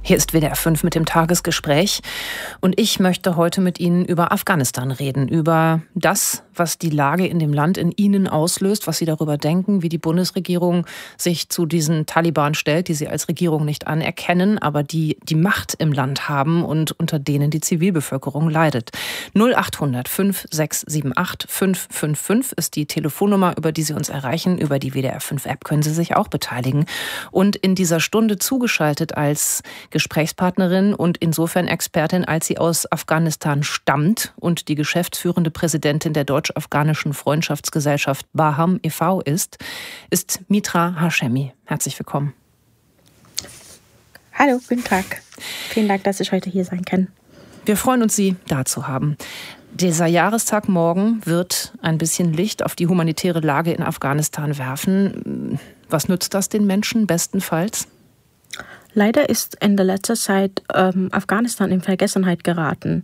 Hier ist WDR 5 mit dem Tagesgespräch und ich möchte heute mit Ihnen über Afghanistan reden, über das, was die Lage in dem Land in Ihnen auslöst, was Sie darüber denken, wie die Bundesregierung sich zu diesen Taliban stellt, die Sie als Regierung nicht anerkennen, aber die die Macht im Land haben und unter denen die Zivilbevölkerung leidet. 0800 5678 555 ist die Telefonnummer, über die Sie uns erreichen. Über die WDR 5 App können Sie sich auch beteiligen. Und in dieser Stunde zugeschaltet als Gesprächspartnerin und insofern Expertin, als sie aus Afghanistan stammt und die geschäftsführende Präsidentin der Deutsch-Afghanischen Freundschaftsgesellschaft BAHAM e.V. ist Mitra Hashemi. Herzlich willkommen. Hallo, guten Tag. Vielen Dank, dass ich heute hier sein kann. Wir freuen uns, Sie da zu haben. Dieser Jahrestag morgen wird ein bisschen Licht auf die humanitäre Lage in Afghanistan werfen. Was nützt das den Menschen bestenfalls? Leider ist in der letzten Zeit Afghanistan in Vergessenheit geraten.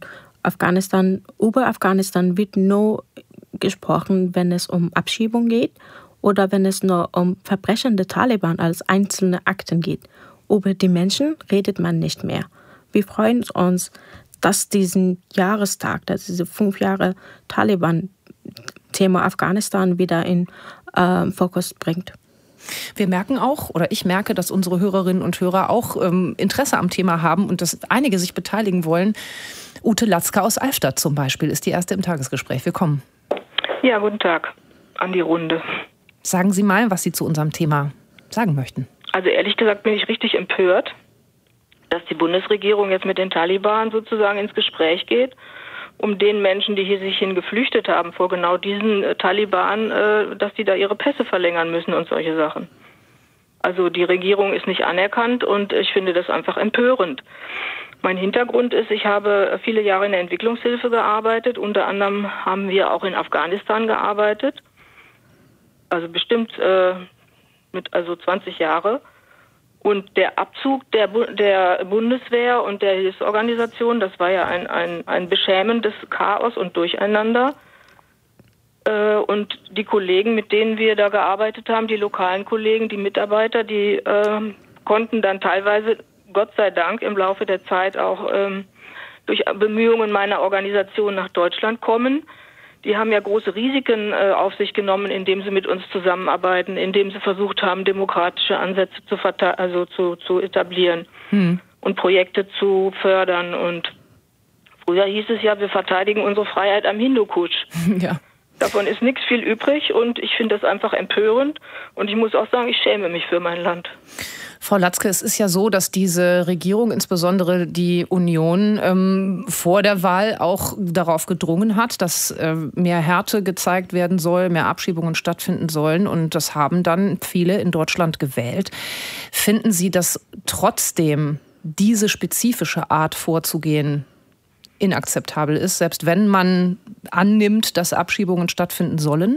Über Afghanistan wird nur gesprochen, wenn es um Abschiebung geht oder wenn es nur um Verbrechen der Taliban als einzelne Akten geht. Über die Menschen redet man nicht mehr. Wir freuen uns, dass diesen Jahrestag, dass diese 5 Jahre Taliban-Thema Afghanistan wieder in Fokus bringt. Wir merken auch, oder ich merke, dass unsere Hörerinnen und Hörer auch Interesse am Thema haben und dass einige sich beteiligen wollen. Ute Latzke aus Alfstadt zum Beispiel ist die erste im Tagesgespräch. Willkommen. Ja, guten Tag an die Runde. Sagen Sie mal, was Sie zu unserem Thema sagen möchten. Also ehrlich gesagt bin ich richtig empört, dass die Bundesregierung jetzt mit den Taliban sozusagen ins Gespräch geht, um den Menschen, die hier sich geflüchtet haben vor genau diesen Taliban, dass die da ihre Pässe verlängern müssen und solche Sachen. Also die Regierung ist nicht anerkannt und ich finde das einfach empörend. Mein Hintergrund ist, ich habe viele Jahre in der Entwicklungshilfe gearbeitet. Unter anderem haben wir auch in Afghanistan gearbeitet. Also bestimmt mit 20 Jahre. Und der Abzug der Bundeswehr und der Hilfsorganisation, das war ja ein beschämendes Chaos und Durcheinander. Und die Kollegen, mit denen wir da gearbeitet haben, die lokalen Kollegen, die Mitarbeiter, die konnten dann teilweise, Gott sei Dank, im Laufe der Zeit auch durch Bemühungen meiner Organisation nach Deutschland kommen. Die haben ja große Risiken auf sich genommen, indem sie mit uns zusammenarbeiten, indem sie versucht haben, demokratische Ansätze zu etablieren und Projekte zu fördern. Und früher hieß es ja, wir verteidigen unsere Freiheit am Hindukusch. Ja. Davon ist nichts viel übrig und ich finde das einfach empörend. Und ich muss auch sagen, ich schäme mich für mein Land. Frau Latzke, es ist ja so, dass diese Regierung, insbesondere die Union, vor der Wahl auch darauf gedrungen hat, dass mehr Härte gezeigt werden soll, mehr Abschiebungen stattfinden sollen. Und das haben dann viele in Deutschland gewählt. Finden Sie, dass trotzdem diese spezifische Art vorzugehen inakzeptabel ist, selbst wenn man annimmt, dass Abschiebungen stattfinden sollen?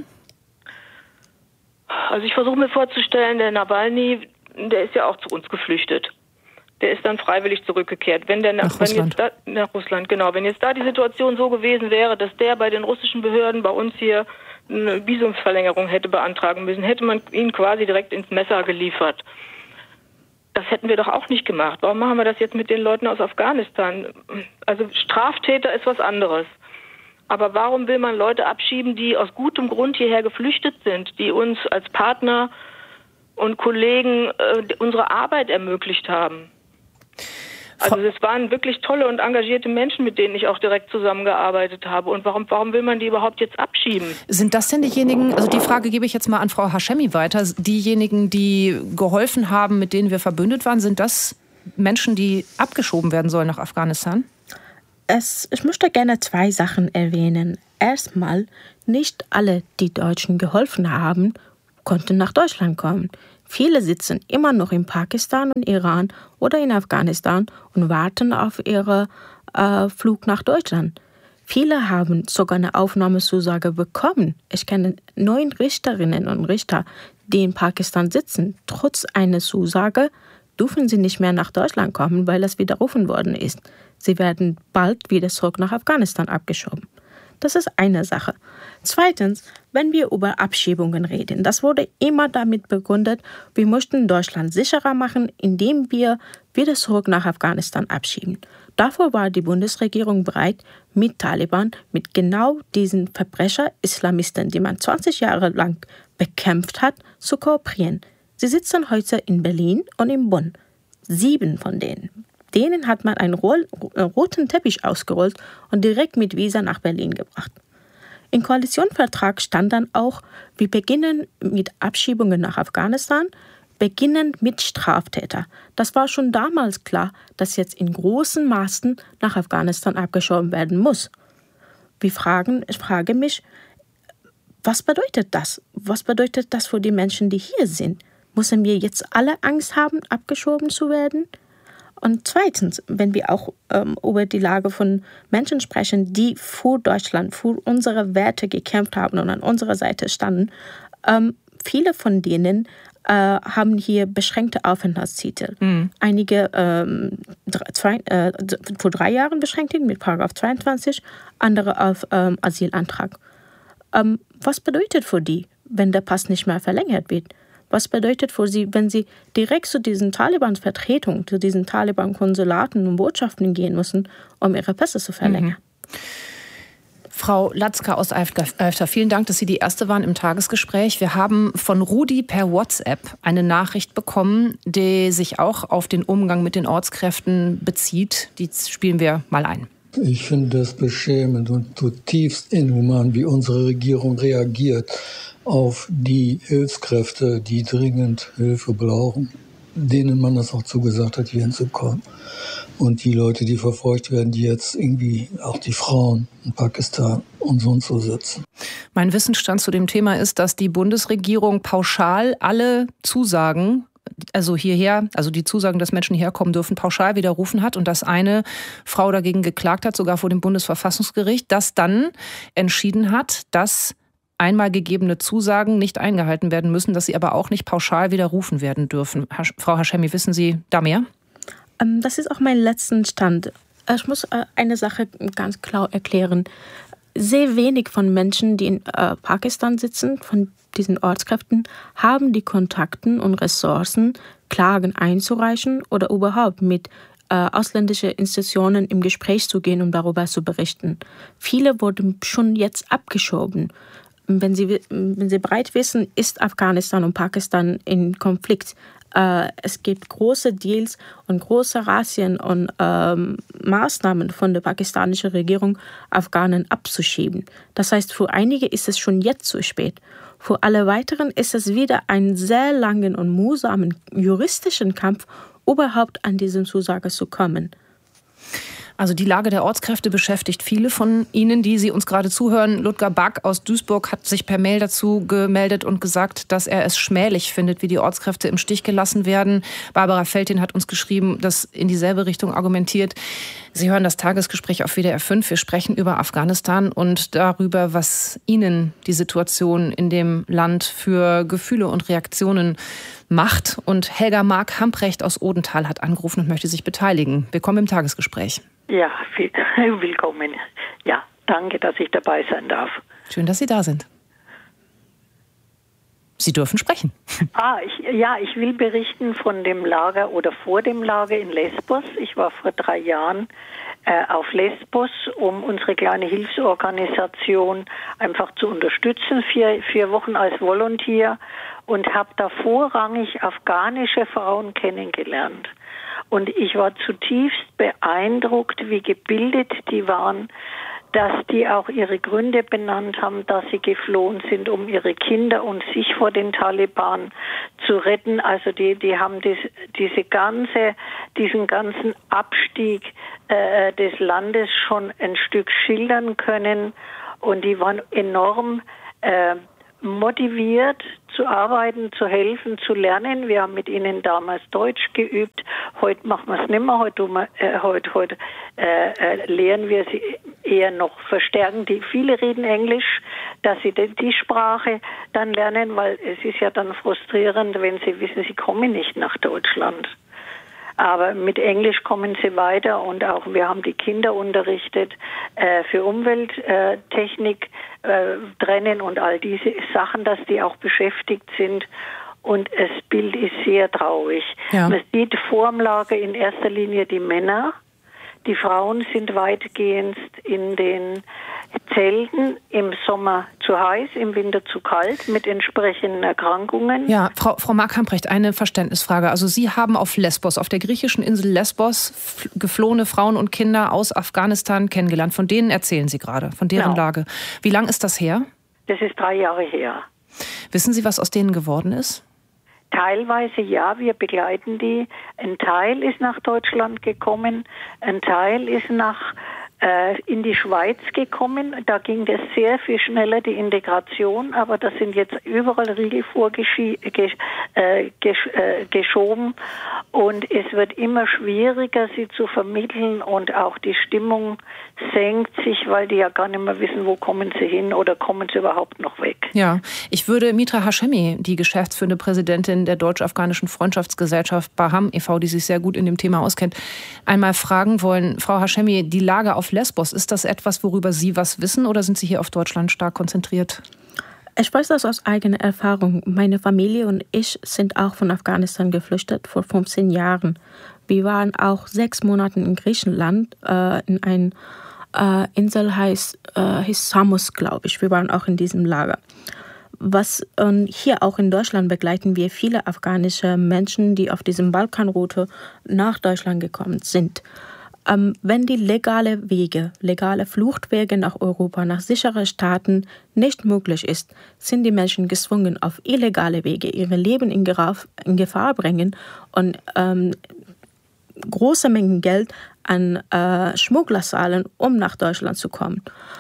Also ich versuche mir vorzustellen, der Nawalny, der ist ja auch zu uns geflüchtet. Der ist dann freiwillig zurückgekehrt. Wenn jetzt da die Situation so gewesen wäre, dass der bei den russischen Behörden bei uns hier eine Visumsverlängerung hätte beantragen müssen, hätte man ihn quasi direkt ins Messer geliefert. Das hätten wir doch auch nicht gemacht. Warum machen wir das jetzt mit den Leuten aus Afghanistan? Also Straftäter ist was anderes. Aber warum will man Leute abschieben, die aus gutem Grund hierher geflüchtet sind, die uns als Partner und Kollegen unsere Arbeit ermöglicht haben? Also es waren wirklich tolle und engagierte Menschen, mit denen ich auch direkt zusammengearbeitet habe. Und warum will man die überhaupt jetzt abschieben? Sind das denn diejenigen, also die Frage gebe ich jetzt mal an Frau Hashemi weiter, diejenigen, die geholfen haben, mit denen wir verbündet waren, sind das Menschen, die abgeschoben werden sollen nach Afghanistan? Ich möchte gerne 2 Sachen erwähnen. Erstmal, nicht alle, die Deutschen geholfen haben, konnten nach Deutschland kommen. Viele sitzen immer noch in Pakistan und Iran oder in Afghanistan und warten auf ihren Flug nach Deutschland. Viele haben sogar eine Aufnahmezusage bekommen. Ich kenne 9 Richterinnen und Richter, die in Pakistan sitzen. Trotz einer Zusage dürfen sie nicht mehr nach Deutschland kommen, weil es widerrufen worden ist. Sie werden bald wieder zurück nach Afghanistan abgeschoben. Das ist eine Sache. Zweitens, wenn wir über Abschiebungen reden, das wurde immer damit begründet, wir möchten Deutschland sicherer machen, indem wir wieder zurück nach Afghanistan abschieben. Davor war die Bundesregierung bereit, mit Taliban, mit genau diesen Verbrecher-Islamisten, die man 20 Jahre lang bekämpft hat, zu kooperieren. Sie sitzen heute in Berlin und in Bonn. 7 von denen. Denen hat man einen roten Teppich ausgerollt und direkt mit Visa nach Berlin gebracht. Im Koalitionsvertrag stand dann auch, wir beginnen mit Abschiebungen nach Afghanistan, beginnen mit Straftätern. Das war schon damals klar, dass jetzt in großen Maßen nach Afghanistan abgeschoben werden muss. Ich frage mich, was bedeutet das? Was bedeutet das für die Menschen, die hier sind? Müssen wir jetzt alle Angst haben, abgeschoben zu werden? Und zweitens, wenn wir auch über die Lage von Menschen sprechen, die für Deutschland, für unsere Werte gekämpft haben und an unserer Seite standen, viele von denen haben hier beschränkte Aufenthaltstitel. Einige vor 3 Jahren beschränkt mit § 22, andere auf Asylantrag. Was bedeutet für die, wenn der Pass nicht mehr verlängert wird? Was bedeutet für sie, wenn sie direkt zu diesen Taliban-Vertretungen, zu diesen Taliban-Konsulaten und Botschaften gehen müssen, um ihre Pässe zu verlängern? Frau Latzka aus Alfter, vielen Dank, dass Sie die Erste waren im Tagesgespräch. Wir haben von Rudi per WhatsApp eine Nachricht bekommen, die sich auch auf den Umgang mit den Ortskräften bezieht. Die spielen wir mal ein. Ich finde es beschämend und zutiefst inhuman, wie unsere Regierung reagiert auf die Hilfskräfte, die dringend Hilfe brauchen, denen man das auch zugesagt hat, hier hinzukommen. Und die Leute, die verfolgt werden, die jetzt irgendwie, auch die Frauen in Pakistan und so sitzen. Mein Wissensstand zu dem Thema ist, dass die Bundesregierung pauschal alle Zusagen, also hierher, also die Zusagen, dass Menschen herkommen dürfen, pauschal widerrufen hat und dass eine Frau dagegen geklagt hat, sogar vor dem Bundesverfassungsgericht, das dann entschieden hat, dass einmal gegebene Zusagen nicht eingehalten werden müssen, dass sie aber auch nicht pauschal widerrufen werden dürfen. Frau Hashemi, wissen Sie da mehr? Das ist auch mein letzter Stand. Ich muss eine Sache ganz klar erklären. Sehr wenig von Menschen, die in Pakistan sitzen, von diesen Ortskräften, haben die Kontakten und Ressourcen, Klagen einzureichen oder überhaupt mit ausländischen Institutionen im Gespräch zu gehen, um darüber zu berichten. Viele wurden schon jetzt abgeschoben. Wenn Sie bereit wissen, ist Afghanistan und Pakistan in Konflikt. Es gibt große Deals und große Razzien und Maßnahmen von der pakistanischen Regierung, Afghanen abzuschieben. Das heißt, für einige ist es schon jetzt zu spät. Für alle weiteren ist es wieder einen sehr langen und mühsamen juristischen Kampf, überhaupt an diese Zusage zu kommen. Also die Lage der Ortskräfte beschäftigt viele von Ihnen, die Sie uns gerade zuhören. Ludger Back aus Duisburg hat sich per Mail dazu gemeldet und gesagt, dass er es schmählich findet, wie die Ortskräfte im Stich gelassen werden. Barbara Feldin hat uns geschrieben, dass in dieselbe Richtung argumentiert. Sie hören das Tagesgespräch auf WDR 5. Wir sprechen über Afghanistan und darüber, was Ihnen die Situation in dem Land für Gefühle und Reaktionen macht. Und Helga Mark Hamprecht aus Odenthal hat angerufen und möchte sich beteiligen. Willkommen im Tagesgespräch. Ja, willkommen. Ja, danke, dass ich dabei sein darf. Schön, dass Sie da sind. Sie dürfen sprechen. Ich will berichten von dem Lager oder vor dem Lager in Lesbos. Ich war vor 3 Jahren auf Lesbos, um unsere kleine Hilfsorganisation einfach zu unterstützen, 4 Wochen als Volunteer, und habe da vorrangig afghanische Frauen kennengelernt. Und ich war zutiefst beeindruckt, wie gebildet die waren, dass die auch ihre Gründe benannt haben, dass sie geflohen sind, um ihre Kinder und sich vor den Taliban zu retten. Also die haben diesen ganzen Abstieg des Landes schon ein Stück schildern können. Und die waren enorm motiviert zu arbeiten, zu helfen, zu lernen. Wir haben mit ihnen damals Deutsch geübt. Heute machen wir es nicht mehr. Heute lehren wir sie eher noch verstärken. Viele reden Englisch, dass sie die Sprache dann lernen, weil es ist ja dann frustrierend, wenn sie wissen, sie kommen nicht nach Deutschland. Aber mit Englisch kommen sie weiter und auch wir haben die Kinder unterrichtet für Umwelttechnik, Trennen und all diese Sachen, dass die auch beschäftigt sind. Und das Bild ist sehr traurig. Ja. Man sieht vor dem Lager in erster Linie die Männer. Die Frauen sind weitgehend in den Zelten, im Sommer zu heiß, im Winter zu kalt, mit entsprechenden Erkrankungen. Ja, Frau Mark-Hamprecht, eine Verständnisfrage. Also Sie haben auf Lesbos, auf der griechischen Insel Lesbos, geflohene Frauen und Kinder aus Afghanistan kennengelernt. Von denen erzählen Sie gerade, von deren Lage. Wie lang ist das her? Das ist 3 Jahre her. Wissen Sie, was aus denen geworden ist? Teilweise ja, wir begleiten die. Ein Teil ist nach Deutschland gekommen, ein Teil ist in die Schweiz gekommen. Da ging das sehr viel schneller, die Integration, aber da sind jetzt überall Riegel vorgeschoben und es wird immer schwieriger, sie zu vermitteln und auch die Stimmung senkt sich, weil die ja gar nicht mehr wissen, wo kommen sie hin oder kommen sie überhaupt noch weg. Ja, ich würde Mitra Hashemi, die geschäftsführende Präsidentin der Deutsch-Afghanischen Freundschaftsgesellschaft Baham e.V., die sich sehr gut in dem Thema auskennt, einmal fragen wollen. Frau Hashemi, die Lage auf Lesbos, ist das etwas, worüber Sie was wissen oder sind Sie hier auf Deutschland stark konzentriert? Ich weiß das aus eigener Erfahrung. Meine Familie und ich sind auch von Afghanistan geflüchtet vor 15 Jahren. Wir waren auch 6 Monate in Griechenland, in einer Insel heißt Samos, glaube ich. Wir waren auch in diesem Lager. Hier auch in Deutschland begleiten wir viele afghanische Menschen, die auf diesem Balkanroute nach Deutschland gekommen sind. Wenn die legale Fluchtwege nach Europa, nach sicheren Staaten nicht möglich ist, sind die Menschen gezwungen, auf illegale Wege ihre Leben in Gefahr bringen und große Mengen Geld an Schmuggler zahlen, um nach Deutschland zu kommen.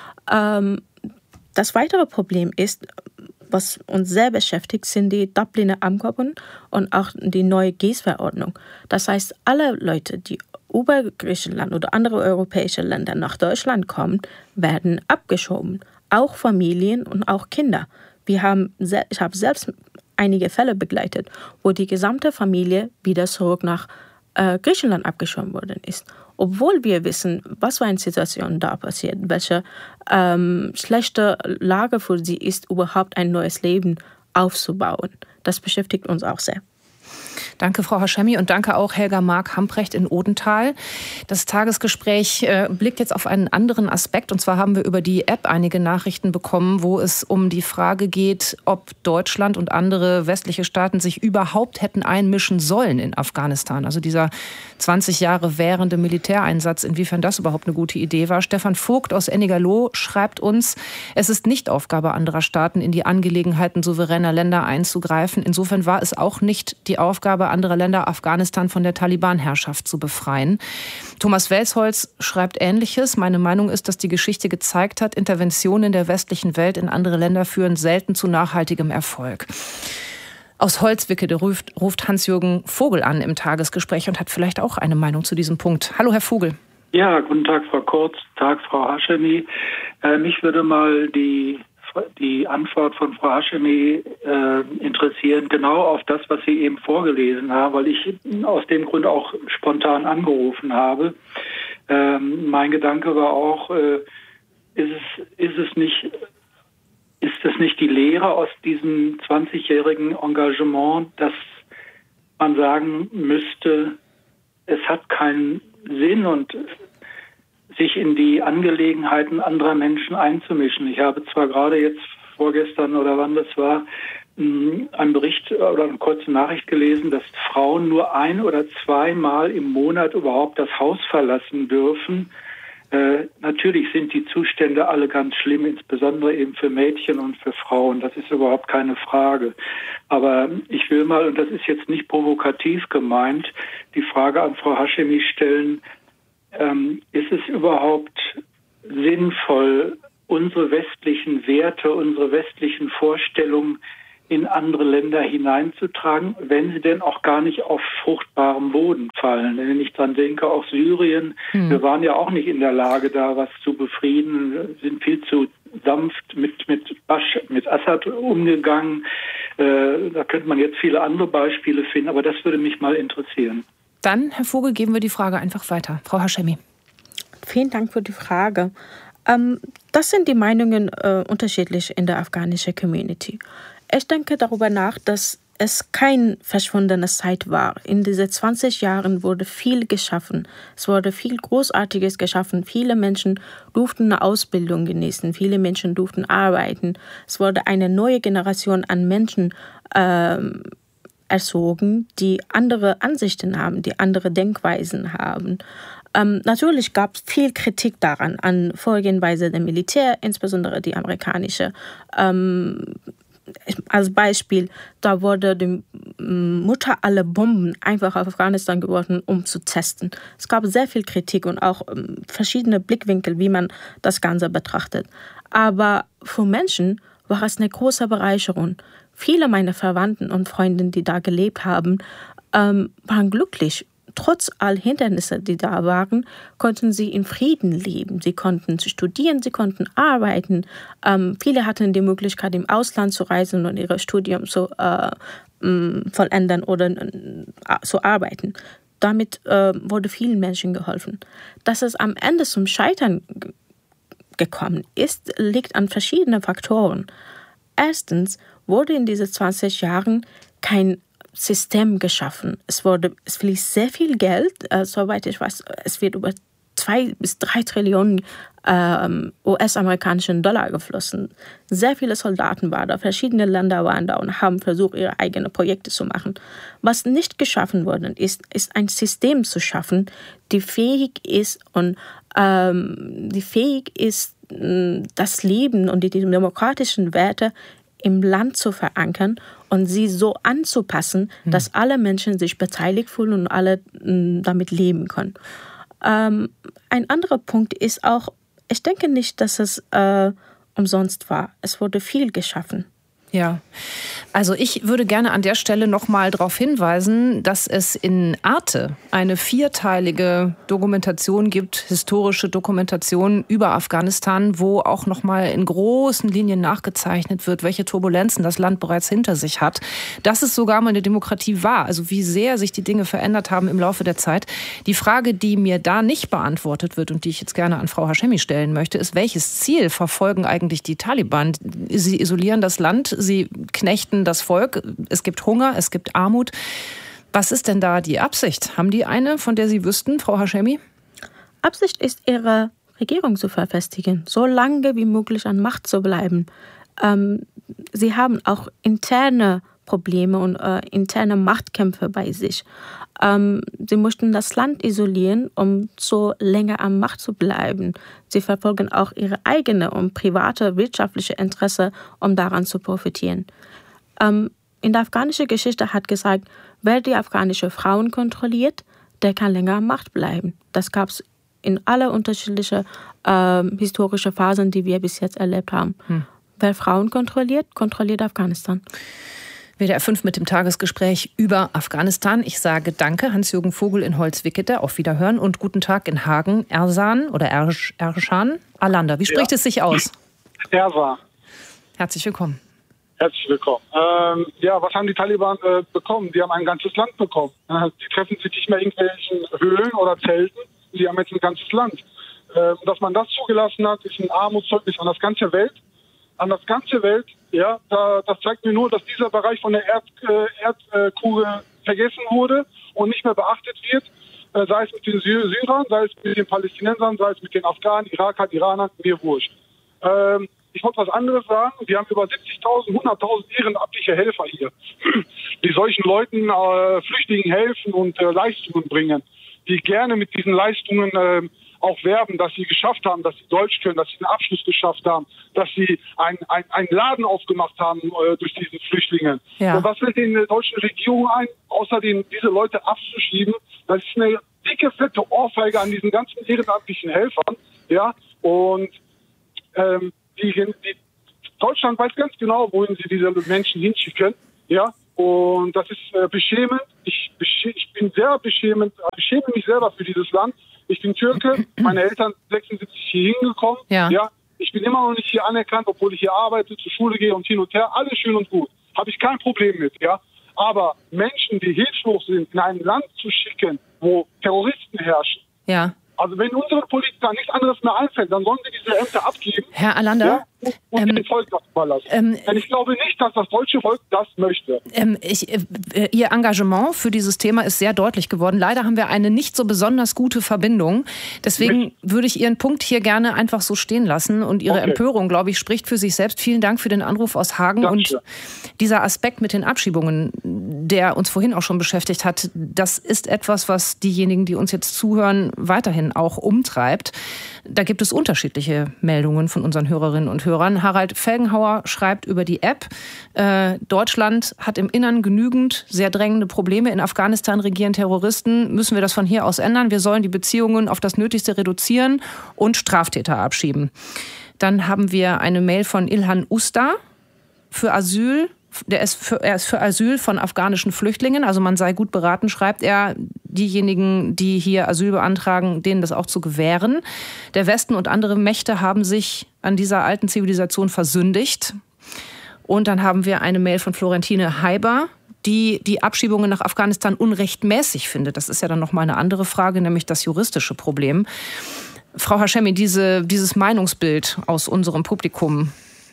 Das weitere Problem ist, was uns sehr beschäftigt, sind die Dubliner Abkommen und auch die neue GIS-Verordnung. Das heißt, alle Leute, die über Griechenland oder andere europäische Länder nach Deutschland kommen, werden abgeschoben. Auch Familien und auch Kinder. Ich habe selbst einige Fälle begleitet, wo die gesamte Familie wieder zurück nach Griechenland abgeschoben worden ist. Obwohl wir wissen, was für eine Situation da passiert, welche schlechte Lage für sie ist, überhaupt ein neues Leben aufzubauen. Das beschäftigt uns auch sehr. Danke, Frau Hashemi, und danke auch Helga Mark-Hamprecht in Odenthal. Das Tagesgespräch blickt jetzt auf einen anderen Aspekt. Und zwar haben wir über die App einige Nachrichten bekommen, wo es um die Frage geht, ob Deutschland und andere westliche Staaten sich überhaupt hätten einmischen sollen in Afghanistan. Also dieser 20 Jahre währende Militäreinsatz, inwiefern das überhaupt eine gute Idee war. Stefan Vogt aus Ennigerloh schreibt uns, es ist nicht Aufgabe anderer Staaten, in die Angelegenheiten souveräner Länder einzugreifen. Insofern war es auch nicht die Aufgabe anderer Länder, Afghanistan von der Taliban-Herrschaft zu befreien. Thomas Welsholz schreibt Ähnliches. Meine Meinung ist, dass die Geschichte gezeigt hat, Interventionen der westlichen Welt in andere Länder führen selten zu nachhaltigem Erfolg. Aus Holzwickede ruft Hans-Jürgen Vogel an im Tagesgespräch und hat vielleicht auch eine Meinung zu diesem Punkt. Hallo, Herr Vogel. Ja, guten Tag, Frau Kurz, Tag, Frau Hashemi. Mich würde mal die Antwort von Frau Hashemi interessieren, genau auf das, was Sie eben vorgelesen haben, weil ich aus dem Grund auch spontan angerufen habe. Mein Gedanke war auch, ist es nicht die Lehre aus diesem 20-jährigen Engagement, dass man sagen müsste, es hat keinen Sinn und sich in die Angelegenheiten anderer Menschen einzumischen. Ich habe zwar gerade jetzt vorgestern oder wann das war, einen Bericht oder eine kurze Nachricht gelesen, dass Frauen nur 1 oder 2 Mal im Monat überhaupt das Haus verlassen dürfen. Natürlich sind die Zustände alle ganz schlimm, insbesondere eben für Mädchen und für Frauen. Das ist überhaupt keine Frage. Aber ich will mal, und das ist jetzt nicht provokativ gemeint, die Frage an Frau Hashemi stellen, ist es überhaupt sinnvoll, unsere westlichen Werte, unsere westlichen Vorstellungen in andere Länder hineinzutragen, wenn sie denn auch gar nicht auf fruchtbarem Boden fallen? Wenn ich dran denke, auch Syrien, wir waren ja auch nicht in der Lage, da was zu befrieden, sind viel zu sanft mit Assad umgegangen. Da könnte man jetzt viele andere Beispiele finden, aber das würde mich mal interessieren. Dann, Herr Vogel, geben wir die Frage einfach weiter. Frau Hashemi. Vielen Dank für die Frage. Das sind die Meinungen unterschiedlich in der afghanischen Community. Ich denke darüber nach, dass es kein verschwundene Zeit war. In diesen 20 Jahren wurde viel geschaffen. Es wurde viel Großartiges geschaffen. Viele Menschen durften eine Ausbildung genießen. Viele Menschen durften arbeiten. Es wurde eine neue Generation an Menschen erzogen, die andere Ansichten haben, die andere Denkweisen haben. Natürlich gab es viel Kritik daran, an Vorgehensweise der Militär, insbesondere die amerikanische. Als Beispiel, da wurde die Mutter aller Bomben einfach auf Afghanistan geworfen, um zu testen. Es gab sehr viel Kritik und auch verschiedene Blickwinkel, wie man das Ganze betrachtet. Aber für Menschen war es eine große Bereicherung. Viele meiner Verwandten und Freunde, die da gelebt haben, waren glücklich. Trotz all Hindernisse, die da waren, konnten sie in Frieden leben. Sie konnten studieren, sie konnten arbeiten. Viele hatten die Möglichkeit, im Ausland zu reisen und ihr Studium zu vollenden oder zu arbeiten. Damit wurde vielen Menschen geholfen. Dass es am Ende zum Scheitern gekommen ist, liegt an verschiedenen Faktoren. Erstens wurde in diesen 20 Jahren kein System geschaffen. Es fließt sehr viel Geld, soweit ich weiß, es wird über 2 bis 3 Trillionen US-amerikanischen Dollar geflossen. Sehr viele Soldaten waren da, verschiedene Länder waren da und haben versucht, ihre eigenen Projekte zu machen. Was nicht geschaffen worden ist ein System zu schaffen, die fähig ist das Leben und die demokratischen Werte im Land zu verankern und sie so anzupassen, dass alle Menschen sich beteiligt fühlen und alle damit leben können. Ein anderer Punkt ist auch, ich denke nicht, dass es umsonst war. Es wurde viel geschaffen. Ja, also ich würde gerne an der Stelle noch mal darauf hinweisen, dass es in Arte eine 4-teilige Dokumentation gibt, historische Dokumentation über Afghanistan, wo auch noch mal in großen Linien nachgezeichnet wird, welche Turbulenzen das Land bereits hinter sich hat. Dass es sogar mal eine Demokratie war, also wie sehr sich die Dinge verändert haben im Laufe der Zeit. Die Frage, die mir da nicht beantwortet wird und die ich jetzt gerne an Frau Hashemi stellen möchte, ist, welches Ziel verfolgen eigentlich die Taliban? Sie isolieren das Land, sie knechten das Volk, es gibt Hunger, es gibt Armut. Was ist denn da die Absicht? Haben die eine, von der Sie wüssten, Frau Hashemi? Absicht ist, ihre Regierung zu verfestigen, so lange wie möglich an Macht zu bleiben. Sie haben auch interne Probleme und interne Machtkämpfe bei sich. Sie möchten das Land isolieren, um so länger an Macht zu bleiben. Sie verfolgen auch ihre eigene und private wirtschaftliche Interesse, um daran zu profitieren. In der afghanischen Geschichte hat gesagt, wer die afghanische Frauen kontrolliert, der kann länger an Macht bleiben. Das gab es in alle unterschiedlichen historischen Phasen, die wir bis jetzt erlebt haben. Wer Frauen kontrolliert, kontrolliert Afghanistan. WDR 5 mit dem Tagesgespräch über Afghanistan. Ich sage danke, Hans-Jürgen Vogel in Holzwickede, auf Wiederhören und guten Tag in Hagen, Ersan oder Erschan, Alanda. Wie spricht es sich aus? Ersan. Herzlich willkommen. Herzlich willkommen. Was haben die Taliban bekommen? Die haben ein ganzes Land bekommen. Die treffen sich nicht mehr in irgendwelchen Höhlen oder Zelten. Die haben jetzt ein ganzes Land. Dass man das zugelassen hat, ist ein Armutszeugnis an das ganze Welt. Ja, das zeigt mir nur, dass dieser Bereich von der Erdkugel vergessen wurde und nicht mehr beachtet wird, sei es mit den Syrern, sei es mit den Palästinensern, sei es mit den Afghanen, Irakern, Iranern, mir wurscht. Ich wollte was anderes sagen. Wir haben über 70.000, 100.000 ehrenamtliche Helfer hier, die solchen Leuten, Flüchtlingen helfen und Leistungen bringen, die gerne mit diesen Leistungen auch werben, dass sie geschafft haben, dass sie Deutsch können, dass sie einen Abschluss geschafft haben, dass sie einen Laden aufgemacht haben durch diese Flüchtlinge. Ja. Und was fällt in der deutschen Regierung ein, außer diese Leute abzuschieben? Das ist eine dicke, fette Ohrfeige an diesen ganzen ehrenamtlichen Helfern. Ja, und Deutschland weiß ganz genau, wohin sie diese Menschen hinschicken. Ja, und das ist beschämend. Ich bin sehr beschämend. Ich schäme mich selber für dieses Land. Ich bin Türke, meine Eltern 76 hier hingekommen. Ja, ich bin immer noch nicht hier anerkannt, obwohl ich hier arbeite, zur Schule gehe und hin und her. Alles schön und gut. Habe ich kein Problem mit, ja. Aber Menschen, die hilflos sind, in ein Land zu schicken, wo Terroristen herrschen. Ja. Also wenn unseren Politikern nichts anderes mehr einfällt, dann sollen sie diese Ämter abgeben. Herr Alander, und dem Volk das überlassen. Denn ich glaube nicht, dass das deutsche Volk das möchte. Ihr Engagement für dieses Thema ist sehr deutlich geworden. Leider haben wir eine nicht so besonders gute Verbindung. Deswegen würde ich Ihren Punkt hier gerne einfach so stehen lassen. Und Ihre Empörung, glaube ich, spricht für sich selbst. Vielen Dank für den Anruf aus Hagen. Dankeschön. Und dieser Aspekt mit den Abschiebungen, der uns vorhin auch schon beschäftigt hat, das ist etwas, was diejenigen, die uns jetzt zuhören, weiterhin auch umtreibt. Da gibt es unterschiedliche Meldungen von unseren Hörerinnen und Hörern. Harald Felgenhauer schreibt über die App, Deutschland hat im Innern genügend sehr drängende Probleme. In Afghanistan regieren Terroristen. Müssen wir das von hier aus ändern? Wir sollen die Beziehungen auf das Nötigste reduzieren und Straftäter abschieben. Dann haben wir eine Mail von Ilhan Usta für Asyl. Er ist für Asyl von afghanischen Flüchtlingen. Also man sei gut beraten, schreibt er, diejenigen, die hier Asyl beantragen, denen das auch zu gewähren. Der Westen und andere Mächte haben sich an dieser alten Zivilisation versündigt. Und dann haben wir eine Mail von Florentine Heiber, die die Abschiebungen nach Afghanistan unrechtmäßig findet. Das ist ja dann nochmal eine andere Frage, nämlich das juristische Problem. Frau Hashemi, dieses Meinungsbild aus unserem Publikum,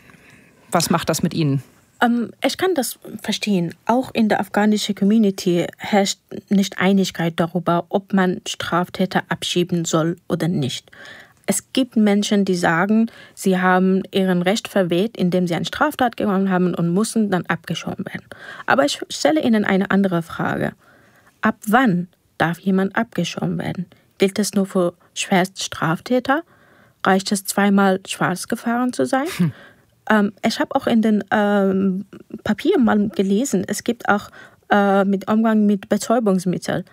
was macht das mit Ihnen? Ich kann das verstehen. Auch in der afghanischen Community herrscht nicht Einigkeit darüber, ob man Straftäter abschieben soll oder nicht. Es gibt Menschen, die sagen, sie haben ihren Recht verwehrt, indem sie eine Straftat gemacht haben und müssen dann abgeschoben werden. Aber ich stelle Ihnen eine andere Frage. Ab wann darf jemand abgeschoben werden? Gilt es nur für Schwerststraftäter? Reicht es, zweimal schwarz gefahren zu sein? Ich habe auch in den Papieren mal gelesen, es gibt auch mit Umgang mit Betäubungsmitteln.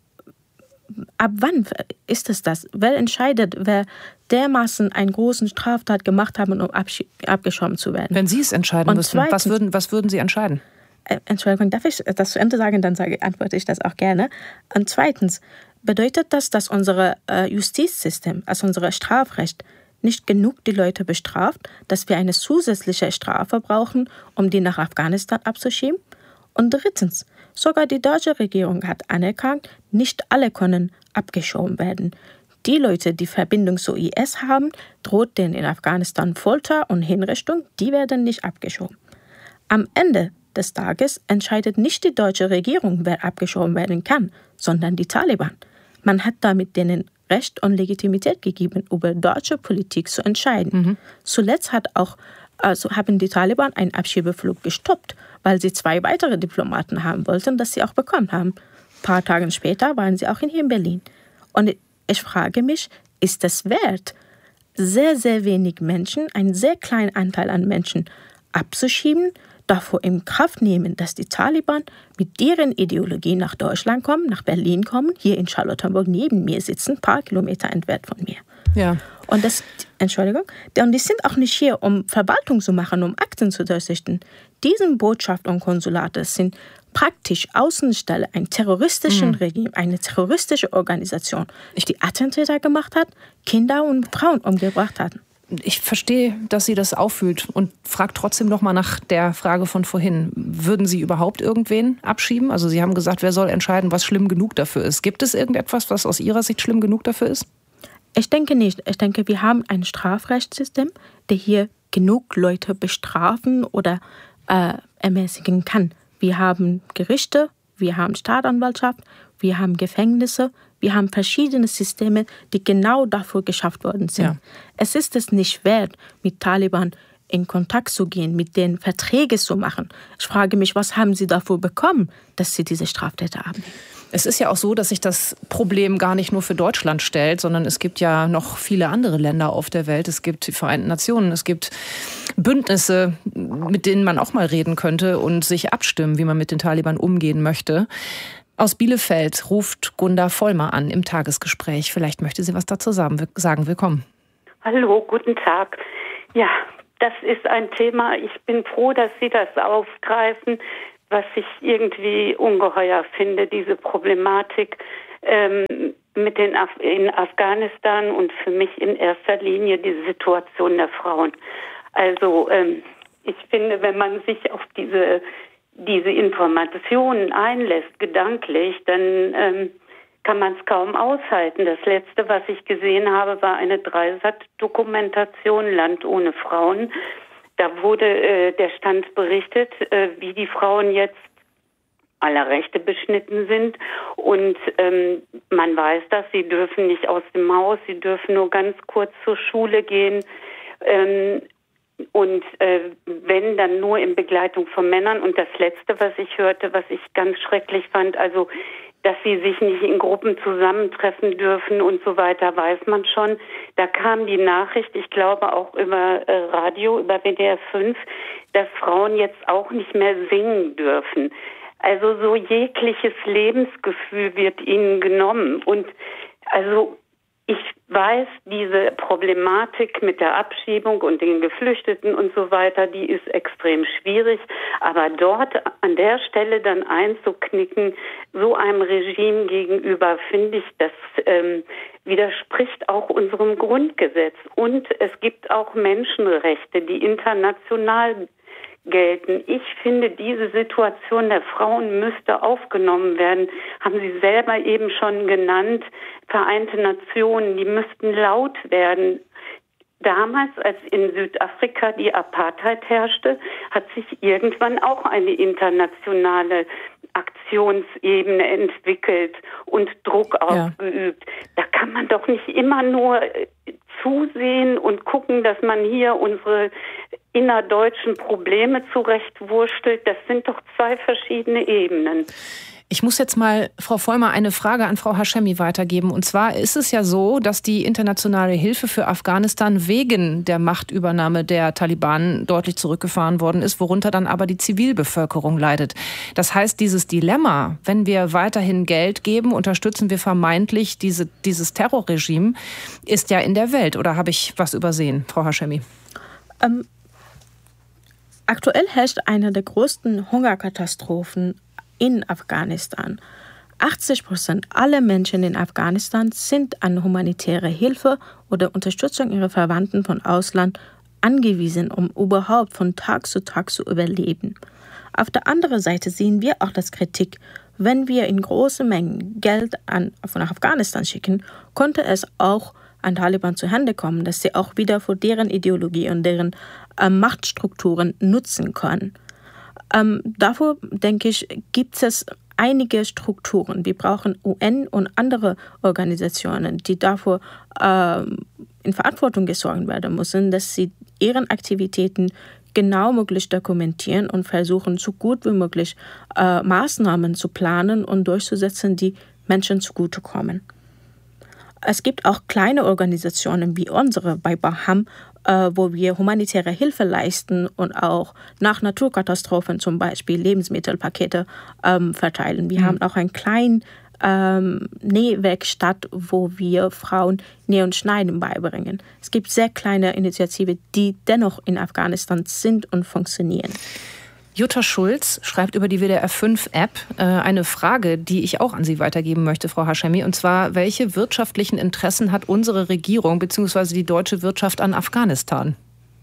Ab wann ist es das? Wer entscheidet, wer dermaßen einen großen Straftat gemacht hat, um abgeschoben zu werden? Wenn Sie es entscheiden müssen, was würden Sie entscheiden? Entschuldigung, darf ich das zu Ende sagen? Dann antworte ich das auch gerne. Und zweitens, bedeutet das, dass unser Justizsystem, also unser Strafrecht, nicht genug die Leute bestraft, dass wir eine zusätzliche Strafe brauchen, um die nach Afghanistan abzuschieben? Und drittens, sogar die deutsche Regierung hat anerkannt, nicht alle können abgeschoben werden. Die Leute, die Verbindung zu IS haben, droht denen in Afghanistan Folter und Hinrichtung, die werden nicht abgeschoben. Am Ende des Tages entscheidet nicht die deutsche Regierung, wer abgeschoben werden kann, sondern die Taliban. Man hat damit denen Recht und Legitimität gegeben, über deutsche Politik zu entscheiden. Zuletzt haben die Taliban einen Abschiebeflug gestoppt, weil sie 2 weitere Diplomaten haben wollten, das sie auch bekommen haben. Ein paar Tage später waren sie auch hier in Berlin. Und ich frage mich, ist das wert, sehr, sehr wenig Menschen, einen sehr kleinen Anteil an Menschen abzuschieben, davor in Kraft nehmen, dass die Taliban mit deren Ideologie nach Deutschland kommen, nach Berlin kommen, hier in Charlottenburg neben mir sitzen, ein paar Kilometer entfernt von mir. Ja. Und die sind auch nicht hier, um Verwaltung zu machen, um Akten zu durchsichten. Diese Botschaft und Konsulate sind praktisch Außenstelle ein terroristischen Regime, eine terroristische Organisation, die Attentäter gemacht hat, Kinder und Frauen umgebracht hat. Ich verstehe, dass Sie das auffühlt und frage trotzdem noch mal nach der Frage von vorhin. Würden Sie überhaupt irgendwen abschieben? Also Sie haben gesagt, wer soll entscheiden, was schlimm genug dafür ist. Gibt es irgendetwas, was aus Ihrer Sicht schlimm genug dafür ist? Ich denke nicht. Ich denke, wir haben ein Strafrechtssystem, der hier genug Leute bestrafen oder ermäßigen kann. Wir haben Gerichte, wir haben Staatsanwaltschaft, wir haben Gefängnisse, wir haben verschiedene Systeme, die genau dafür geschafft worden sind. Ja. Es ist es nicht wert, mit Taliban in Kontakt zu gehen, mit denen Verträge zu machen. Ich frage mich, was haben sie dafür bekommen, dass sie diese Straftäter haben? Es ist ja auch so, dass sich das Problem gar nicht nur für Deutschland stellt, sondern es gibt ja noch viele andere Länder auf der Welt. Es gibt die Vereinten Nationen, es gibt Bündnisse, mit denen man auch mal reden könnte und sich abstimmen, wie man mit den Taliban umgehen möchte. Aus Bielefeld ruft Gunda Vollmer an im Tagesgespräch. Vielleicht möchte sie was dazu sagen. Willkommen. Hallo, guten Tag. Ja, das ist ein Thema. Ich bin froh, dass Sie das aufgreifen, was ich irgendwie ungeheuer finde, diese Problematik in Afghanistan und für mich in erster Linie die Situation der Frauen. Also ich finde, wenn man sich auf diese diese Informationen einlässt, gedanklich, dann kann man es kaum aushalten. Das Letzte, was ich gesehen habe, war eine Dreisat-Dokumentation Land ohne Frauen. Da wurde der Stand berichtet, wie die Frauen jetzt aller Rechte beschnitten sind. Und man weiß das, sie dürfen nicht aus dem Haus, sie dürfen nur ganz kurz zur Schule gehen. Und wenn, dann nur in Begleitung von Männern. Und das Letzte, was ich hörte, was ich ganz schrecklich fand, also dass sie sich nicht in Gruppen zusammentreffen dürfen und so weiter, weiß man schon. Da kam die Nachricht, ich glaube auch über Radio, über WDR 5, dass Frauen jetzt auch nicht mehr singen dürfen. Also so jegliches Lebensgefühl wird ihnen genommen. Und also ich weiß, diese Problematik mit der Abschiebung und den Geflüchteten und so weiter, die ist extrem schwierig. Aber dort an der Stelle dann einzuknicken, so einem Regime gegenüber, finde ich, das widerspricht auch unserem Grundgesetz. Und es gibt auch Menschenrechte, die international gelten. Ich finde, diese Situation der Frauen müsste aufgenommen werden. Haben Sie selber eben schon genannt, Vereinte Nationen, die müssten laut werden. Damals, als in Südafrika die Apartheid herrschte, hat sich irgendwann auch eine internationale Aktionsebene entwickelt und Druck ausgeübt. Da kann man doch nicht immer nur zusehen und gucken, dass man hier unsere innerdeutschen Probleme zurechtwurstelt. Das sind doch zwei verschiedene Ebenen. Ich muss jetzt mal, Frau Vollmer, eine Frage an Frau Hashemi weitergeben. Und zwar ist es ja so, dass die internationale Hilfe für Afghanistan wegen der Machtübernahme der Taliban deutlich zurückgefahren worden ist, worunter dann aber die Zivilbevölkerung leidet. Das heißt, dieses Dilemma, wenn wir weiterhin Geld geben, unterstützen wir vermeintlich dieses Terrorregime, ist ja in der Welt. Oder habe ich was übersehen, Frau Hashemi? Aktuell herrscht eine der größten Hungerkatastrophen in Afghanistan. 80% aller Menschen in Afghanistan sind an humanitäre Hilfe oder Unterstützung ihrer Verwandten von Ausland angewiesen, um überhaupt von Tag zu Tag zu überleben. Auf der anderen Seite sehen wir auch das Kritik. Wenn wir in großen Mengen Geld nach Afghanistan schicken, konnte es auch an Taliban zu Hände kommen, dass sie auch wieder für deren Ideologie und deren Machtstrukturen nutzen können. Dafür, denke ich, gibt es einige Strukturen. Wir brauchen UN und andere Organisationen, die dafür in Verantwortung gesorgt werden müssen, dass sie ihren Aktivitäten genau möglich dokumentieren und versuchen, so gut wie möglich Maßnahmen zu planen und durchzusetzen, die Menschen zugutekommen. Es gibt auch kleine Organisationen wie unsere bei Baham, wo wir humanitäre Hilfe leisten und auch nach Naturkatastrophen zum Beispiel Lebensmittelpakete verteilen. Wir haben auch einen kleinen Nähwerkstatt, wo wir Frauen Nähen und Schneiden beibringen. Es gibt sehr kleine Initiativen, die dennoch in Afghanistan sind und funktionieren. Jutta Schulz schreibt über die WDR-5-App eine Frage, die ich auch an Sie weitergeben möchte, Frau Hashemi. Und zwar, welche wirtschaftlichen Interessen hat unsere Regierung bzw. die deutsche Wirtschaft an Afghanistan?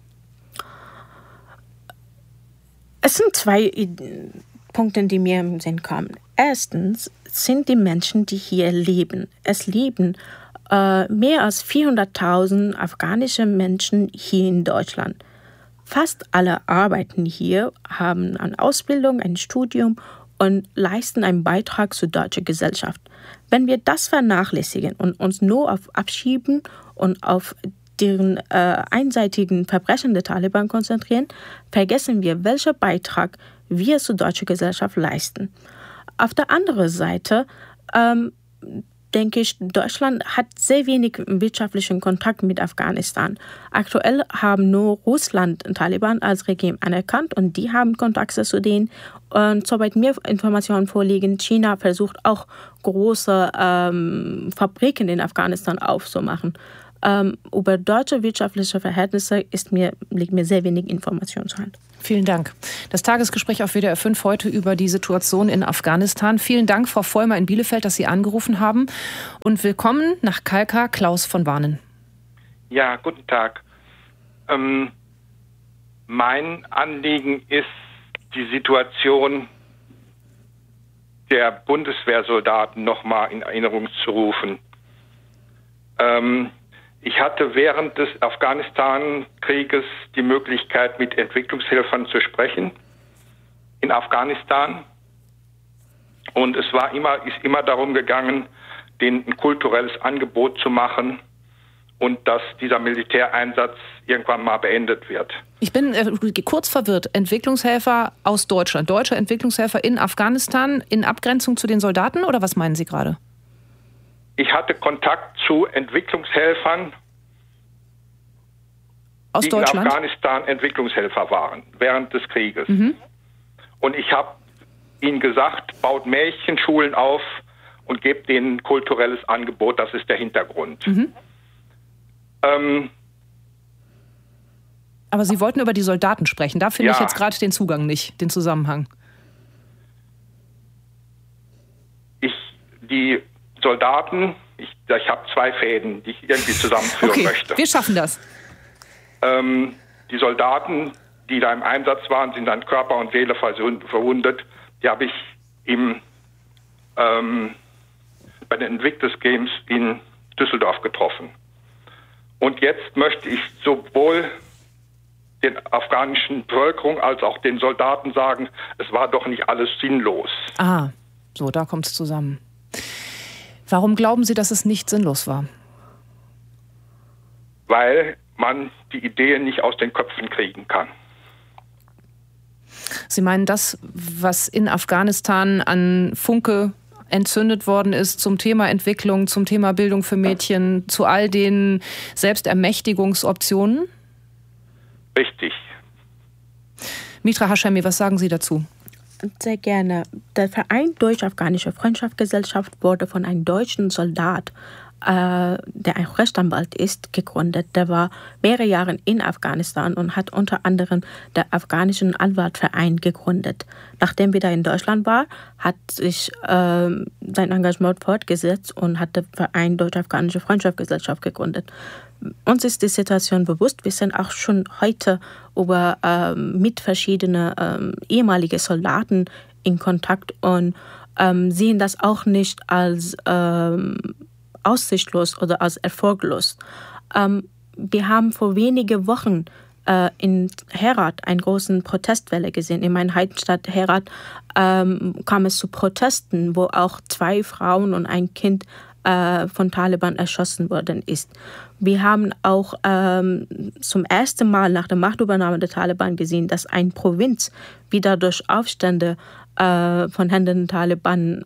Es sind zwei Punkte, die mir im Sinn kommen. Erstens sind die Menschen, die hier leben. Es leben mehr als 400.000 afghanische Menschen hier in Deutschland. Fast alle arbeiten hier, haben eine Ausbildung, ein Studium und leisten einen Beitrag zur deutschen Gesellschaft. Wenn wir das vernachlässigen und uns nur auf Abschieben und auf deren einseitigen Verbrechen der Taliban konzentrieren, vergessen wir, welchen Beitrag wir zur deutschen Gesellschaft leisten. Auf der anderen Seite denke ich, Deutschland hat sehr wenig wirtschaftlichen Kontakt mit Afghanistan. Aktuell haben nur Russland und Taliban als Regime anerkannt und die haben Kontakte zu denen. Und soweit mir Informationen vorliegen, China versucht auch große Fabriken in Afghanistan aufzumachen. Über deutsche wirtschaftliche Verhältnisse liegt mir sehr wenig Information zur Hand. Vielen Dank. Das Tagesgespräch auf WDR 5 heute über die Situation in Afghanistan. Vielen Dank, Frau Vollmer in Bielefeld, dass Sie angerufen haben. Und willkommen nach Kalkar, Klaus von Warnen. Ja, guten Tag. Mein Anliegen ist die Situation der Bundeswehrsoldaten nochmal in Erinnerung zu rufen. Ich hatte während des Afghanistan-Krieges die Möglichkeit, mit Entwicklungshelfern zu sprechen in Afghanistan. Und es ist immer darum gegangen, denen ein kulturelles Angebot zu machen und dass dieser Militäreinsatz irgendwann mal beendet wird. Ich bin kurz verwirrt. Entwicklungshelfer aus Deutschland, deutsche Entwicklungshelfer in Afghanistan in Abgrenzung zu den Soldaten, oder was meinen Sie gerade? Ich hatte Kontakt zu Entwicklungshelfern, aus die Deutschland? in Afghanistan Entwicklungshelfer waren während des Krieges. Und ich habe ihnen gesagt, baut Mädchenschulen auf und gebt denen ein kulturelles Angebot. Das ist der Hintergrund. Aber Sie wollten über die Soldaten sprechen. Da finde ich jetzt gerade den Zugang nicht, den Zusammenhang. Die Soldaten, ich habe zwei Fäden, die ich irgendwie zusammenführen möchte. Wir schaffen das. Die Soldaten, die da im Einsatz waren, sind an Körper und Seele verwundet. Die habe ich bei den Invictus Games in Düsseldorf getroffen. Und jetzt möchte ich sowohl den afghanischen Bevölkerung als auch den Soldaten sagen, es war doch nicht alles sinnlos. Aha, so, da kommt es zusammen. Warum glauben Sie, dass es nicht sinnlos war? Weil man die Ideen nicht aus den Köpfen kriegen kann. Sie meinen, das, was in Afghanistan an Funke entzündet worden ist zum Thema Entwicklung, zum Thema Bildung für Mädchen, zu all den Selbstermächtigungsoptionen? Richtig. Mitra Hashemi, was sagen Sie dazu? Sehr gerne. Der Verein Deutsch-Afghanische Freundschaftsgesellschaft wurde von einem deutschen Soldat, der ein Rechtsanwalt ist, gegründet. Der war mehrere Jahre in Afghanistan und hat unter anderem den afghanischen Anwaltverein gegründet. Nachdem er wieder in Deutschland war, hat sich sein Engagement fortgesetzt und hat den Verein Deutsch-Afghanische Freundschaftsgesellschaft gegründet. Uns ist die Situation bewusst. Wir sind auch schon heute mit verschiedenen ehemaligen Soldaten in Kontakt und sehen das auch nicht als aussichtslos oder als erfolglos. Wir haben vor wenigen Wochen in Herat eine große Protestwelle gesehen. In meiner Heimatstadt Herat kam es zu Protesten, wo auch 2 Frauen und ein Kind von Taliban erschossen worden ist. Wir haben auch zum ersten Mal nach der Machtübernahme der Taliban gesehen, dass eine Provinz wieder durch Aufstände von Händen der Taliban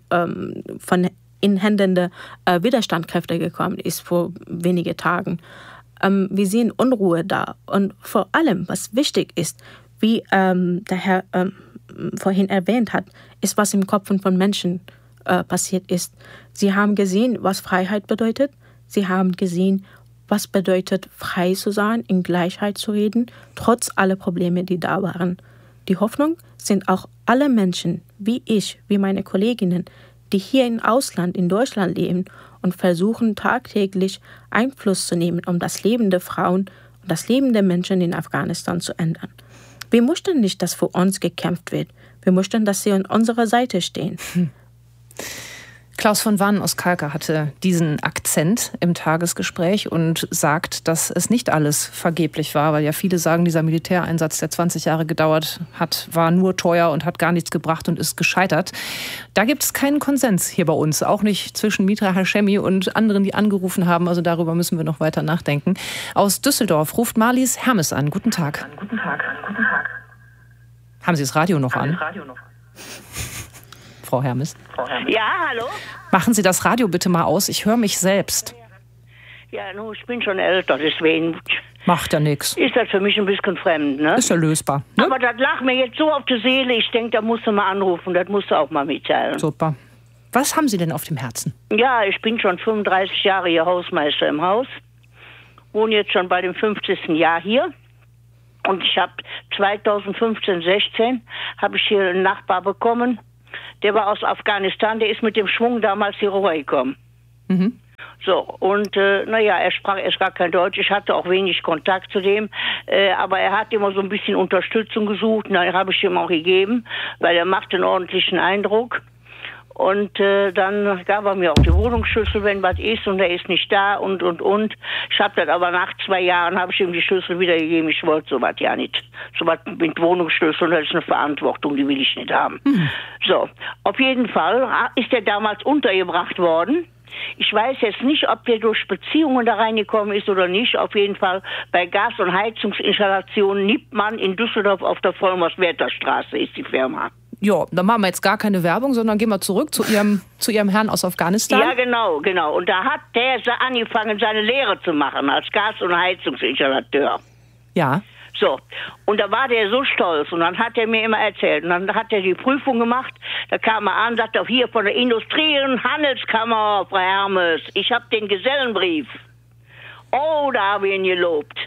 in Händen der Widerstandskräfte gekommen ist vor wenigen Tagen. Wir sehen Unruhe da. Und vor allem, was wichtig ist, wie der Herr vorhin erwähnt hat, ist, was im Kopf von Menschen passiert ist. Sie haben gesehen, was Freiheit bedeutet. Sie haben gesehen, was bedeutet, frei zu sein, in Gleichheit zu reden, trotz aller Probleme, die da waren. Die Hoffnung sind auch alle Menschen, wie ich, wie meine Kolleginnen, die hier im Ausland, in Deutschland leben und versuchen tagtäglich Einfluss zu nehmen, um das Leben der Frauen und das Leben der Menschen in Afghanistan zu ändern. Wir möchten nicht, dass für uns gekämpft wird. Wir möchten, dass sie an unserer Seite stehen. Klaus von Wann aus Kalka hatte diesen Akzent im Tagesgespräch und sagt, dass es nicht alles vergeblich war, weil ja viele sagen, dieser Militäreinsatz, der 20 Jahre gedauert hat, war nur teuer und hat gar nichts gebracht und ist gescheitert. Da gibt es keinen Konsens hier bei uns, auch nicht zwischen Mitra Hashemi und anderen, die angerufen haben. Also darüber müssen wir noch weiter nachdenken. Aus Düsseldorf ruft Marlies Hermes an. Guten Tag. Guten Tag. Haben Sie das Radio noch an? Frau Hermes? Ja, hallo? Machen Sie das Radio bitte mal aus, ich höre mich selbst. Ja, ich bin schon älter, deswegen... Macht ja nichts. Ist das für mich ein bisschen fremd, ne? Ist ja lösbar. Ne? Aber das lag mir jetzt so auf der Seele, ich denke, da musst du mal anrufen, das musst du auch mal mitteilen. Super. Was haben Sie denn auf dem Herzen? Ja, ich bin schon 35 Jahre hier Hausmeister im Haus, wohne jetzt schon bei dem 50. Jahr hier. Und ich habe 2015/16 habe ich hier einen Nachbar bekommen. Der war aus Afghanistan, der ist mit dem Schwung damals hier rübergekommen. So, und er sprach erst gar kein Deutsch. Ich hatte auch wenig Kontakt zu dem, aber er hat immer so ein bisschen Unterstützung gesucht. Da habe ich ihm auch gegeben, weil er macht einen ordentlichen Eindruck. Und dann gab er mir auch die Wohnungsschlüssel, wenn was ist, und er ist nicht da und. Ich habe dann aber nach 2 Jahren, habe ich ihm die Schlüssel wieder gegeben. Ich wollte sowas ja nicht. Sowas mit Wohnungsschlüssel, das ist eine Verantwortung, die will ich nicht haben. So, auf jeden Fall ist er damals untergebracht worden. Ich weiß jetzt nicht, ob der durch Beziehungen da reingekommen ist oder nicht. Auf jeden Fall bei Gas- und Heizungsinstallationen Nippmann in Düsseldorf auf der Vollmers-Werther-Straße ist die Firma. Ja, dann machen wir jetzt gar keine Werbung, sondern gehen wir zurück zu Ihrem Herrn aus Afghanistan. Ja, genau. Und da hat der angefangen, seine Lehre zu machen als Gas- und Heizungsinstallateur. Ja. So, und da war der so stolz und dann hat er mir immer erzählt und dann hat er die Prüfung gemacht, da kam er an, sagte, hier von der Industrie- und Handelskammer, Frau Hermes, ich habe den Gesellenbrief. Oh, da habe ich ihn gelobt.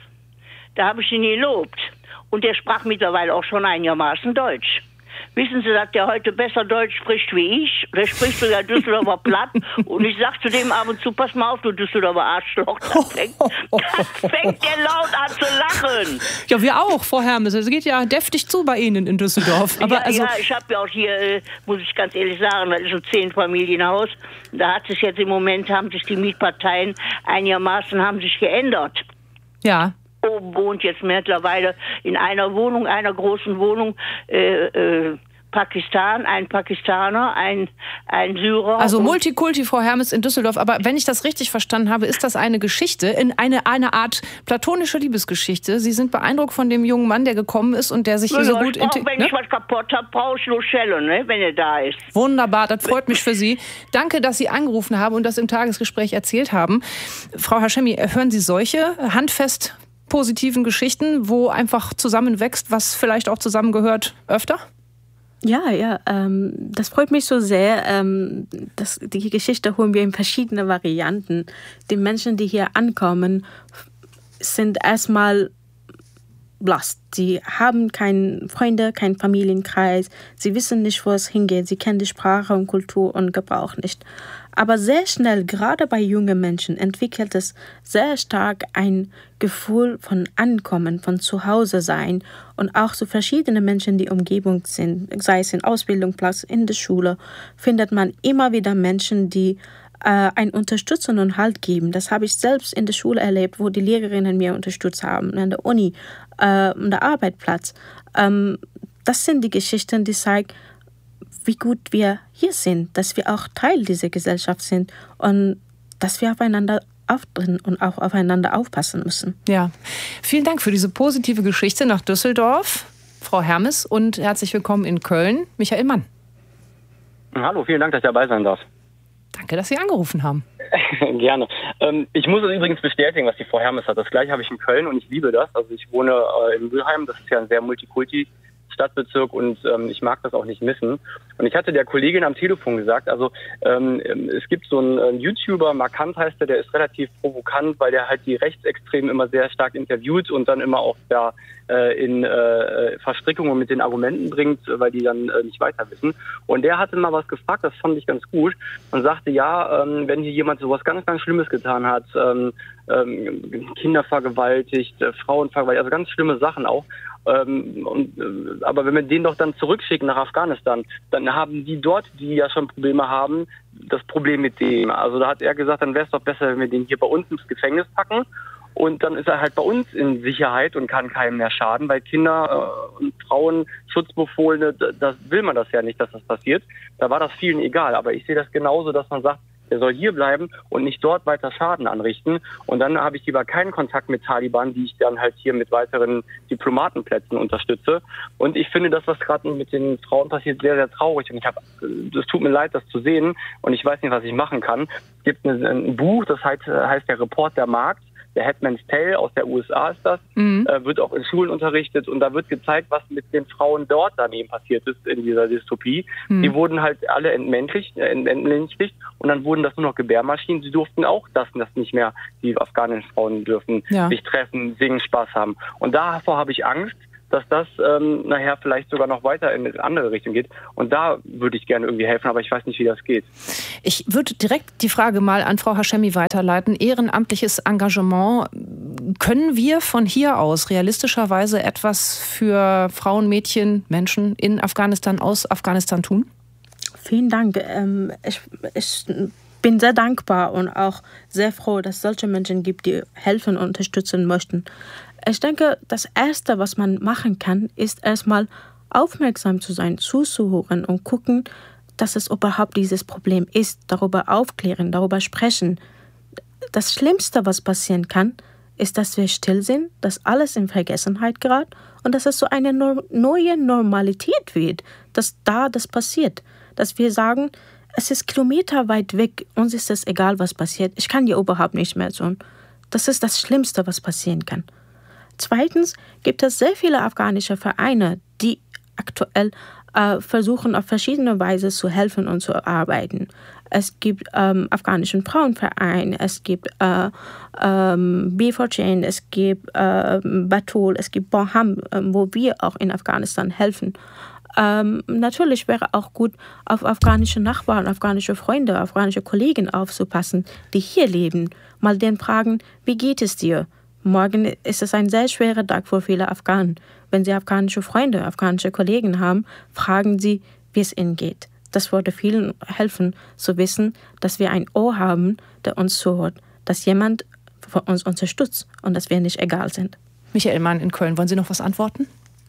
Und der sprach mittlerweile auch schon einigermaßen Deutsch. Wissen Sie, dass der heute besser Deutsch spricht wie ich? Der spricht sogar Düsseldorfer platt. Und ich sag zu dem ab und zu, pass mal auf, du Düsseldorfer Arschloch. Da fängt der laut an zu lachen. Ja, wir auch, Frau Hermes. Es geht ja deftig zu bei Ihnen in Düsseldorf. Aber ja, ich habe ja auch hier, muss ich ganz ehrlich sagen, das ist ein 10-Familienhaus. Da hat sich jetzt im Moment, haben sich die Mietparteien einigermaßen geändert. Ja. Oben wohnt jetzt mittlerweile in einer großen Wohnung, ein Pakistaner, ein Syrer. Also Multikulti, Frau Hermes, in Düsseldorf. Aber wenn ich das richtig verstanden habe, ist das eine Geschichte, eine Art platonische Liebesgeschichte. Sie sind beeindruckt von dem jungen Mann, der gekommen ist und der sich hier so gut Wenn ich was kaputt habe, brauche ich nur Schelle, wenn er da ist. Wunderbar, das freut mich für Sie. Danke, dass Sie angerufen haben und das im Tagesgespräch erzählt haben. Frau Hashemi, hören Sie solche handfest positiven Geschichten, wo einfach zusammenwächst, was vielleicht auch zusammengehört, öfter? Ja, das freut mich so sehr. Die Geschichte holen wir in verschiedene Varianten. Die Menschen, die hier ankommen, sind erstmal lost. Sie haben keine Freunde, keinen Familienkreis. Sie wissen nicht, wo es hingeht. Sie kennen die Sprache und Kultur und Gebrauch nicht. Aber sehr schnell, gerade bei jungen Menschen, entwickelt es sehr stark ein Gefühl von Ankommen, von Zuhause sein und auch so verschiedene Menschen, die Umgebung sind, sei es in Ausbildungsplatz, in der Schule, findet man immer wieder Menschen, die einen Unterstützung und Halt geben. Das habe ich selbst in der Schule erlebt, wo die Lehrerinnen mir unterstützt haben, an der Uni, an der Arbeitsplatz. Das sind die Geschichten, die zeigen, wie gut wir hier sind, dass wir auch Teil dieser Gesellschaft sind und dass wir aufeinander auftreten und auch aufeinander aufpassen müssen. Ja, vielen Dank für diese positive Geschichte nach Düsseldorf, Frau Hermes, und herzlich willkommen in Köln, Michael Mann. Hallo, vielen Dank, dass ich dabei sein darf. Danke, dass Sie angerufen haben. Gerne. Ich muss es übrigens bestätigen, was die Frau Hermes hat. Das gleiche habe ich in Köln und ich liebe das. Also ich wohne in Mülheim, das ist ja ein sehr Multikulti-Stadtbezirk und ich mag das auch nicht missen. Und ich hatte der Kollegin am Telefon gesagt, also es gibt so einen YouTuber, Markant heißt der ist relativ provokant, weil der halt die Rechtsextremen immer sehr stark interviewt und dann immer auch da in Verstrickungen mit den Argumenten bringt, weil die dann nicht weiter wissen. Und der hatte mal was gefragt, das fand ich ganz gut, und sagte, ja, wenn hier jemand sowas ganz, ganz Schlimmes getan hat, Kinder vergewaltigt, Frauen vergewaltigt, also ganz schlimme Sachen auch, aber wenn wir den doch dann zurückschicken nach Afghanistan, dann haben die dort, die ja schon Probleme haben, das Problem mit dem. Also da hat er gesagt, dann wäre es doch besser, wenn wir den hier bei uns ins Gefängnis packen. Und dann ist er halt bei uns in Sicherheit und kann keinem mehr schaden, weil Kinder und Frauen, Schutzbefohlene, das will man das ja nicht, dass das passiert. Da war das vielen egal. Aber ich sehe das genauso, dass man sagt, er soll hier bleiben und nicht dort weiter Schaden anrichten. Und dann habe ich lieber keinen Kontakt mit Taliban, die ich dann halt hier mit weiteren Diplomatenplätzen unterstütze. Und ich finde das, was gerade mit den Frauen passiert, sehr, sehr traurig. Und es tut mir leid, das zu sehen. Und ich weiß nicht, was ich machen kann. Es gibt ein Buch, das heißt der Report der Markt. Der Headman's Tale aus der USA ist das, wird auch in Schulen unterrichtet und da wird gezeigt, was mit den Frauen dort daneben passiert ist in dieser Dystopie. Die wurden halt alle entmännlicht und dann wurden das nur noch Gebärmaschinen. Sie durften auch das nicht mehr, die afghanischen Frauen dürfen sich treffen, singen, Spaß haben. Und davor habe ich Angst, dass das nachher vielleicht sogar noch weiter in eine andere Richtung geht. Und da würde ich gerne irgendwie helfen, aber ich weiß nicht, wie das geht. Ich würde direkt die Frage mal an Frau Hashemi weiterleiten. Ehrenamtliches Engagement. Können wir von hier aus realistischerweise etwas für Frauen, Mädchen, Menschen in Afghanistan, aus Afghanistan tun? Vielen Dank. Ich bin sehr dankbar und auch sehr froh, dass es solche Menschen gibt, die helfen und unterstützen möchten. Ich denke, das Erste, was man machen kann, ist erstmal aufmerksam zu sein, zuzuhören und gucken, dass es überhaupt dieses Problem ist, darüber aufklären, darüber sprechen. Das Schlimmste, was passieren kann, ist, dass wir still sind, dass alles in Vergessenheit gerät und dass es so eine neue Normalität wird, dass das passiert. Dass wir sagen, es ist kilometerweit weg, uns ist es egal, was passiert. Ich kann hier überhaupt nicht mehr tun. Das ist das Schlimmste, was passieren kann. Zweitens gibt es sehr viele afghanische Vereine, die aktuell versuchen, auf verschiedene Weise zu helfen und zu arbeiten. Es gibt afghanischen Frauenverein, es gibt B4Chain, es gibt Batul, es gibt Boham, wo wir auch in Afghanistan helfen. Natürlich wäre auch gut, auf afghanische Nachbarn, afghanische Freunde, afghanische Kollegen aufzupassen, die hier leben. Mal denen fragen, wie geht es dir? Morgen ist es ein sehr schwerer Tag für viele Afghanen. Wenn sie afghanische Freunde, afghanische Kollegen haben, fragen sie, wie es ihnen geht. Das würde vielen helfen, zu wissen, dass wir ein Ohr haben, der uns zuhört, dass jemand uns unterstützt und dass wir nicht egal sind. Michael Mann in Köln, wollen Sie noch was antworten?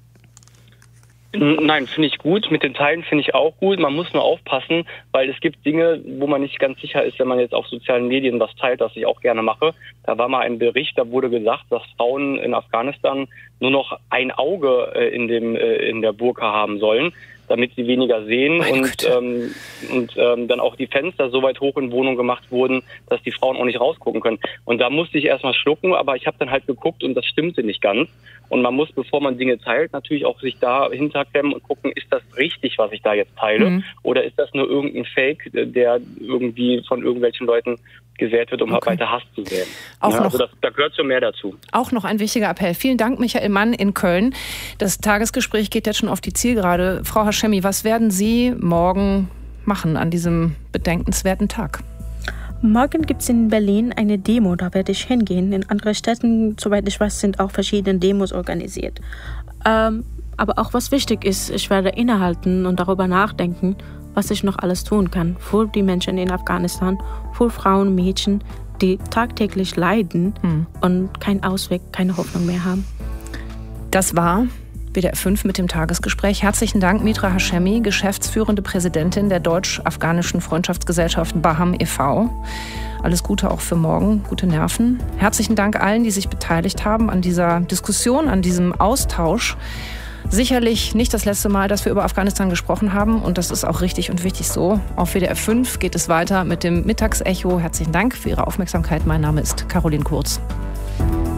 Nein, finde ich gut. Mit den Teilen finde ich auch gut. Man muss nur aufpassen, weil es gibt Dinge, wo man nicht ganz sicher ist, wenn man jetzt auf sozialen Medien was teilt, was ich auch gerne mache. Da war mal ein Bericht, da wurde gesagt, dass Frauen in Afghanistan nur noch ein Auge in der Burka haben sollen, damit sie weniger sehen und dann auch die Fenster so weit hoch in Wohnungen gemacht wurden, dass die Frauen auch nicht rausgucken können. Und da musste ich erstmal schlucken, aber ich habe dann halt geguckt und das stimmte nicht ganz. Und man muss, bevor man Dinge teilt, natürlich auch sich da hinterklemmen und gucken, ist das richtig, was ich da jetzt teile? Oder ist das nur irgendein Fake, der irgendwie von irgendwelchen Leuten gesät wird, um weiter Hass zu säen? Also da gehört schon mehr dazu. Auch noch ein wichtiger Appell. Vielen Dank, Michael Mann in Köln. Das Tagesgespräch geht jetzt schon auf die Zielgerade. Frau Hashemi, was werden Sie morgen machen an diesem bedenkenswerten Tag? Morgen gibt es in Berlin eine Demo, da werde ich hingehen. In anderen Städten, soweit ich weiß, sind auch verschiedene Demos organisiert. Aber auch was wichtig ist, ich werde innehalten und darüber nachdenken, was ich noch alles tun kann für die Menschen in Afghanistan, für Frauen und Mädchen, die tagtäglich leiden und keinen Ausweg, keine Hoffnung mehr haben. Das war WDR 5 mit dem Tagesgespräch. Herzlichen Dank, Mitra Hashemi, geschäftsführende Präsidentin der Deutsch-Afghanischen Freundschaftsgesellschaft Baham e.V. Alles Gute auch für morgen, gute Nerven. Herzlichen Dank allen, die sich beteiligt haben an dieser Diskussion, an diesem Austausch. Sicherlich nicht das letzte Mal, dass wir über Afghanistan gesprochen haben und das ist auch richtig und wichtig so. Auf WDR 5 geht es weiter mit dem Mittagsecho. Herzlichen Dank für Ihre Aufmerksamkeit. Mein Name ist Caroline Kurz.